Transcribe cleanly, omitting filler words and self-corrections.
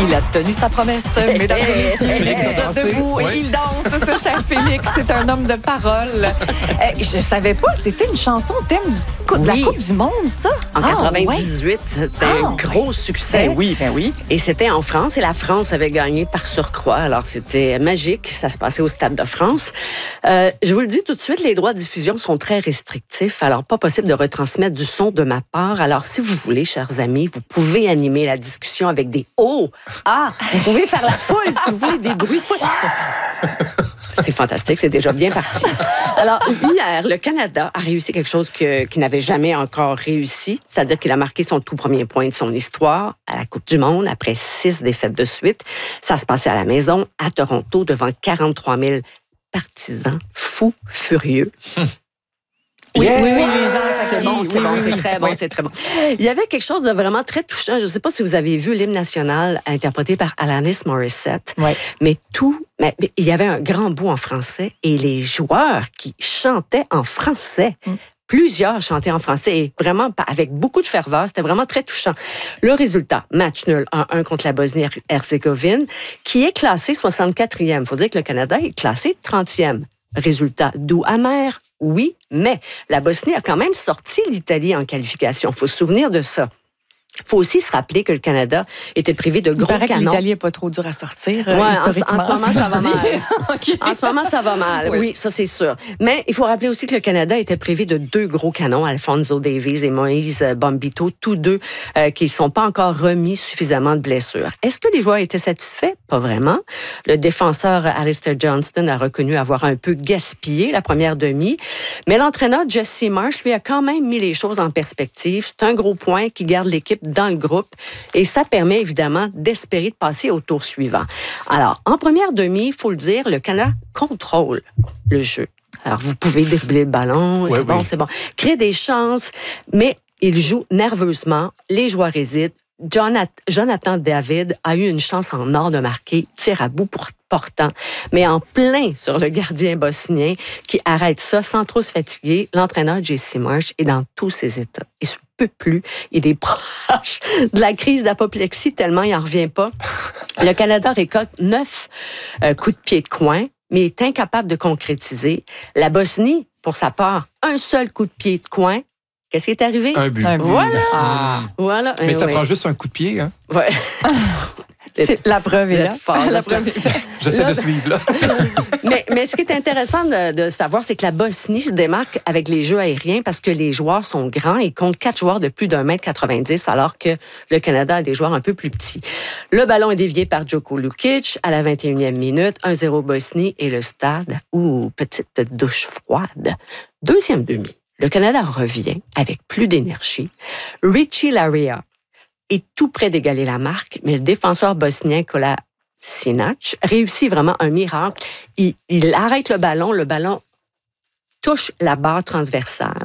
Il a tenu sa promesse, mesdames et messieurs. Félix a dansé. Debout, Ouais. et il danse, ce cher Félix. C'est un homme de parole. Je savais pas, c'était une chanson thème de la Oui. Coupe du Monde, ça? En Ah, 98, c'était un gros succès. Ben oui. Et c'était en France, et la France avait gagné par surcroît. Alors, c'était magique. Ça se passait au Stade de France. Je vous le dis tout de suite, les droits de diffusion sont très restrictifs. Alors, pas possible de retransmettre du son de ma part. Alors, si vous voulez, chers amis, vous pouvez animer la discussion avec des « oh ». Ah, vous pouvez faire la foule si vous voulez, des bruits. C'est fantastique, c'est déjà bien parti. Alors, hier, le Canada a réussi quelque chose qu'il n'avait jamais encore réussi, c'est-à-dire qu'il a marqué son tout premier point de son histoire à la Coupe du Monde après 6 défaites de suite. Ça se passait à la maison, à Toronto, devant 43 000 partisans fous, furieux. Oui, Yeah! les gens, C'est bon, c'est bon, c'est très bon, Oui. c'est très bon. Il y avait quelque chose de vraiment très touchant. Je ne sais pas si vous avez vu l'hymne national interprété par Alanis Morissette, Oui. mais il y avait un grand bout en français et les joueurs qui chantaient en français. Plusieurs chantaient en français et vraiment avec beaucoup de ferveur. C'était vraiment très touchant. Le résultat, match nul 1-1 contre la Bosnie-Herzégovine, qui est classée 64e. Il faut dire que le Canada est classé 30e. Résultat doux amer, oui, mais la Bosnie a quand même sorti l'Italie en qualification. Il faut se souvenir de ça. Il faut aussi se rappeler que le Canada était privé de Il gros paraît que canons. l'Italie n'est pas trop dur à sortir, Ouais, historiquement. en ce moment, ça va mal. OK. En ce moment, ça va mal. Oui. Oui, ça, c'est sûr. Mais il faut rappeler aussi que le Canada était privé de 2 gros canons, Alphonso Davies et Moïse Bombito, tous deux qui ne sont pas encore remis suffisamment de blessures. Est-ce que les joueurs étaient satisfaits? Pas vraiment. Le défenseur Alistair Johnston a reconnu avoir un peu gaspillé la première demi. Mais l'entraîneur Jesse Marsh, lui, a quand même mis les choses en perspective. C'est un gros point qui garde l'équipe dans le groupe et ça permet évidemment d'espérer de passer au tour suivant. Alors, en première demi, il faut le dire, le Canada contrôle le jeu. Alors, vous pouvez dribbler le ballon, c'est bon, c'est bon. Créer des chances, mais il joue nerveusement, les joueurs hésitent. Jonathan David a eu une chance en or de marquer, tir à bout portant, mais en plein sur le gardien bosnien qui arrête ça sans trop se fatiguer. L'entraîneur Jesse Marsh est dans tous ses états. Il se peut plus. Il est proche de la crise d'apoplexie tellement il n'en revient pas. Le Canada récolte 9 coups de pied de coin, mais est incapable de concrétiser. La Bosnie, pour sa part, un seul coup de pied de coin. Qu'est-ce qui est arrivé? Un but. Un but. Voilà. Voilà. Mais ça oui. prend juste un coup de pied, hein? Ouais. La preuve est là. Fort, La preuve est là. J'essaie Là, de suivre, là. mais ce qui est intéressant de savoir, c'est que la Bosnie se démarque avec les jeux aériens parce que les joueurs sont grands et comptent 4 joueurs de plus d'1,90 m, alors que le Canada a des joueurs un peu plus petits. Le ballon est dévié par Joko Lukic à la 21e minute, 1-0 Bosnie et le stade, petite douche froide. Deuxième demi, le Canada revient avec plus d'énergie. Richie Laryea est tout près d'égaler la marque, mais le défenseur bosnien Kolasinac réussit vraiment un miracle. Il arrête le ballon touche la barre transversale.